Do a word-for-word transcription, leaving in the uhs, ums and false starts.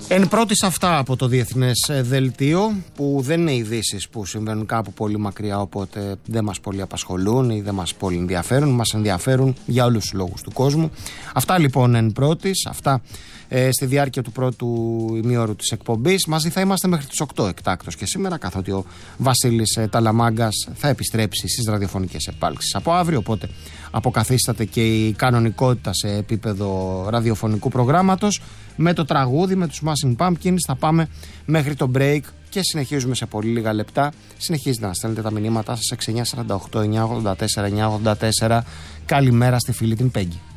Εν πρώτης αυτά από το Διεθνές Δελτίο, που δεν είναι ειδήσεις που συμβαίνουν κάπου πολύ μακριά, οπότε δεν μας πολύ απασχολούν ή δεν μας πολύ ενδιαφέρουν, μας ενδιαφέρουν για όλους τους λόγους του κόσμου. Αυτά λοιπόν εν πρώτης, αυτά ε, στη διάρκεια του πρώτου ημίωρου της εκπομπής. Μαζί θα είμαστε μέχρι τις οκτώ εκτάκτως και σήμερα, καθότι ο Βασίλης ε, Ταλαμάγκας θα επιστρέψει στις ραδιοφωνικές επάλξεις από αύριο, οπότε αποκαθίσταται και η κανονικότητα σε επίπεδο ραδιοφωνικού προγράμματος. Με το τραγούδι, με τους Smashing Pumpkins θα πάμε μέχρι το break και συνεχίζουμε σε πολύ λίγα λεπτά. Συνεχίζετε να στέλνετε τα μηνύματά σας σε εξήντα εννιά σαράντα οκτώ εννιακόσια ογδόντα τέσσερα εννιακόσια ογδόντα τέσσερα. Καλημέρα στη φίλη την Πέγγι.